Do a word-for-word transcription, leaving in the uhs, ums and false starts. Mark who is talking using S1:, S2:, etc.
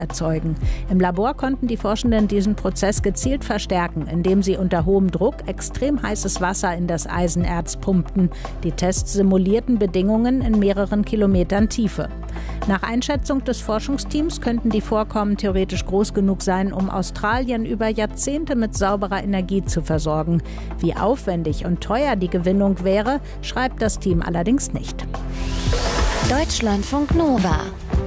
S1: erzeugen. Im Labor konnten die Forschenden diesen Prozess gezielt verstärken, indem sie unter hohem Druck extrem heißes Wasser in das Eisenerz pumpten. Die Tests simulierten Bedingungen in mehreren Kilometern Tiefe. Nach Einschätzung des Forschungsteams könnten die Vorkommen theoretisch groß genug sein, um Australien über Jahrzehnte mit sauberer Energie zu versorgen. Wie aufwendig und teuer die Gewinnung wäre, schreibt das Team allerdings nicht.
S2: Deutschlandfunk Nova